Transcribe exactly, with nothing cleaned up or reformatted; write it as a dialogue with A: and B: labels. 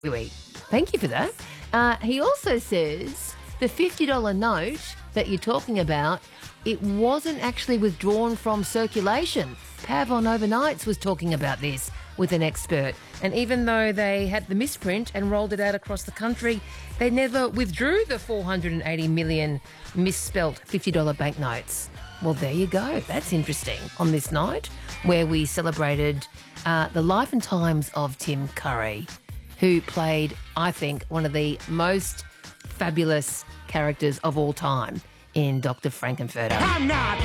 A: Anyway, thank you for that. Uh, he also says the fifty dollar note that you're talking about, it wasn't actually withdrawn from circulation. Pav on Overnights was talking about this with an expert. And even though they had the misprint and rolled it out across the country, they never withdrew the four hundred eighty million misspelt fifty dollar banknotes. Well, there you go. That's interesting on this night where we celebrated uh, the life and times of Tim Curry, who played, I think, one of the most fabulous characters of all time in Doctor Frankenfurter.
B: I'm not